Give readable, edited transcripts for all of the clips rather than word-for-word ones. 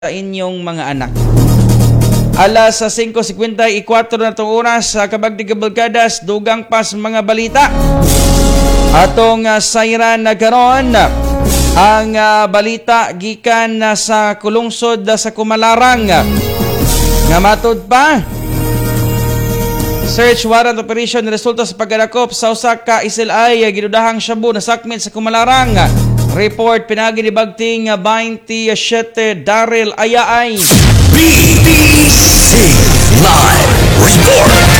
sa inyong mga anak. Alas sa 5:54 na itong oras sa Kabagdi Kabalkadas, dugang pas mga balita. Atong sayran na karon ang balita gikan sa kulungsod sa Kumalarang. Nga matud pa, search warrant operation resulta sa pagdakop sa usa ka SLI gidudahang shabu na sakmit sa Kumalarang. Report pinagi ni Bagting 27 Daryl Ayaay. BBC Live Report.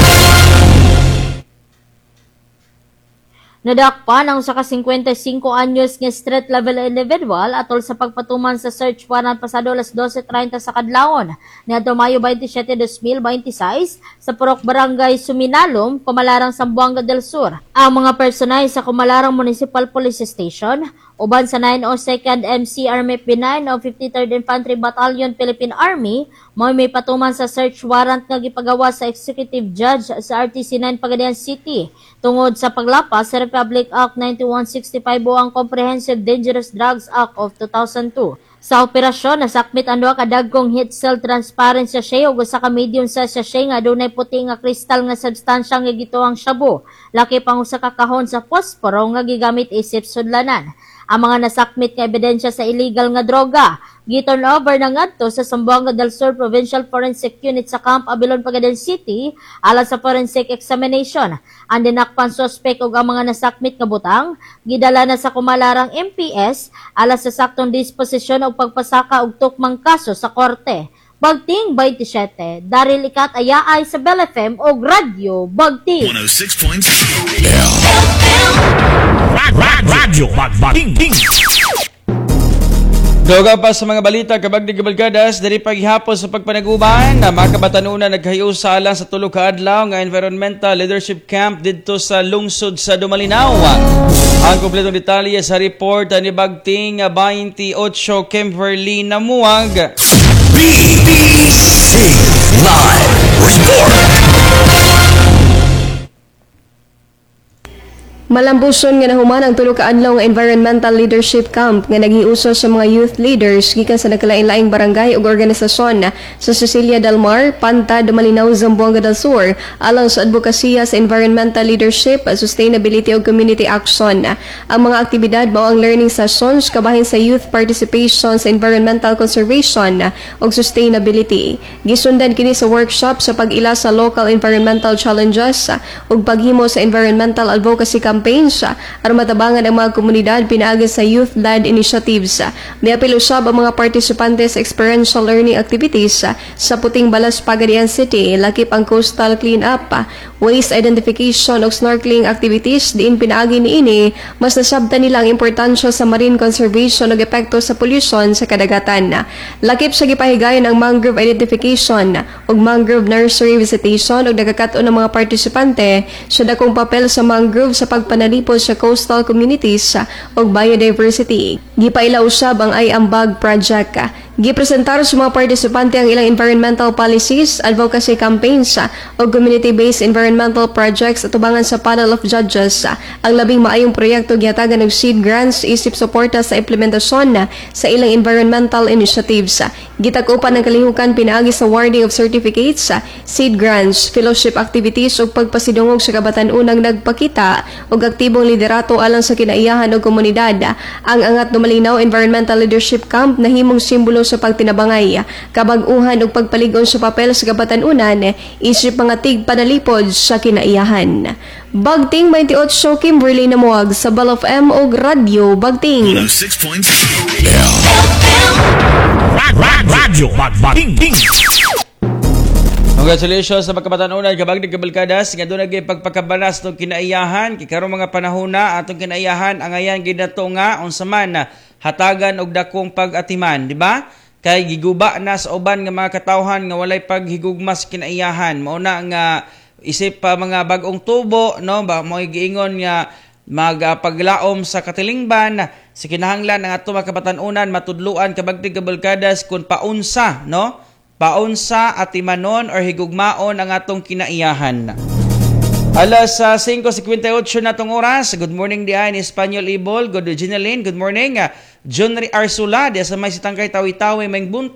Nadakpan ang saka 55 anyos nga street level individual atol sa pagpatuman sa search warrant pasado alas 12:30 sa kadlawon niadto Mayo 27, 2026 sa Purok Barangay Suminalom, Kumalarang, Zamboanga del Sur. Ang mga personay sa Kumalarang Municipal Police Station uban sa 902nd MC Army P9 o 53rd Infantry Battalion Philippine Army may patuman sa search warrant nga gipagawa sa Executive Judge sa RTC 9 Pagadian City tungod sa paglapas sa Republic Act 9165 o ang Comprehensive Dangerous Drugs Act of 2002. Sa operasyon, nasakmit ang duha ka dagkong heat seal transparent sachet ug usa ka medium size sachet nga adunay puti nga kristal nga substansya nga gituang shabu. Laki pang usa ka kahon sa posporo nga gigamit isip sudlanan. Ang mga nasakmit nga ebidensya sa illegal nga droga giturn over na ngadto sa Zamboanga del Sur Provincial Forensic Unit sa Camp Abilon, Pagadian City alang sa forensic examination. Ang dinakpan suspect ug ang mga nasakmit nga butang gidala na sa Kumalarang MPS alang sa saktong disposisyon ug pagpasaka og tukmang kaso sa korte. Bagting 27, Daryl Ikat Ayaay sa Bell FM o Radyo Bagting 106.7 Radio Bagting. Doga pa sa mga balita Kabagdi Kabalkadas diri paghihapon sa pagpanaguban na makabatanunan naghahiusa alang sa tulo ka adlaw nga Environmental Leadership Camp didto sa lungsod sa Dumalinaw. Ang kompletong detalye sa report ni Bagting 28 Kimberly Namuag. BBC Live Report. Malambuson nga nahuman ang tulo ka adlaw nga Environmental Leadership Camp nga naghiuso sa mga youth leaders gikan sa nagkalain-laing barangay ug organisasyon sa Cecilia del Mar, Panta, Dumalinaw, Zamboanga del Sur alang sa advokasya sa environmental leadership, sustainability ug community action. Ang mga aktibidad mao ang learning sessions kabahin sa youth participation sa environmental conservation ug sustainability. Gisundan kini sa workshop sa pag-ila sa local environmental challenges ug paghimo sa environmental advocacy campaigns aron matabangan ang mga komunidad pinaagi sa youth-led initiatives. Niapil usab ang mga partisipante sa experiential learning activities sa Puting Balas, Pagadian City, lakip ang coastal clean-up, waste identification o snorkeling activities diin pinaagi niini mas nasabtan nila ang importansya sa marine conservation ug epekto sa pollution sa kadagatan. Lakip sa gipahigayon ang mangrove identification ug mangrove nursery visitation ug nagakaton ng mga partisipante sa dakong papel sa mangrove sa pagpanalipod sa coastal communities ug biodiversity. Gipaila usab ang I Am Bag project. Gipresentar sa mga partisipante ang ilang environmental policies, advocacy campaigns o community-based environmental projects at tubangan sa panel of judges. Ang labing maayong proyekto gihatagan ng seed grants isip suporta sa implementasyon sa ilang environmental initiatives. Gitagupan ng kalihukan pinaagi sa awarding of certificates, seed grants, fellowship activities ug pagpasidungog sa kabatan-unang nagpakita ug aktibong liderato alang sa kinaiyahan ug komunidad. Ang Angat Dumalinaw Environmental Leadership Camp nahimong simbolo sa pagtinabangay, kabag-uhan ug pagpaligon sa papel sa kabatan-unan isip mga tigpanalipod sa kinaiyahan. Bagting 28 Kimberly Namuag sa Bell FM ug Radyo Bagting 106.7 Radio Bagting. Congratulations sa pagkabatanunan Kabagdi Kabalkadas nga doon naging pagpakabalas ng kinaiyahan kikarong mga panahon na atong kinaiyahan ang ayan ginato nga unsa man hatagan og dakong pag-atiman, di ba? Kay giguba na sa uban nga mga katawhan nga walay paghigugmas kinaiyahan. Mao na nga isip pa mga bagong tubo, no? Ba mo giingon nga magpaglaom sa katilingban sa kinahanglan ang ato makabatanunan matudluan Kabagdi Kabalkadas kung paunsa, no? Paunsa atimanon or higugmaon ang atong kinaiyahan. Alas 5:58 na tong oras. Good morning diyan Espanyol Ibol. Good Ginaline. Good morning. John Ray Arsula, di sa may sitangkay Tawi-Tawi, may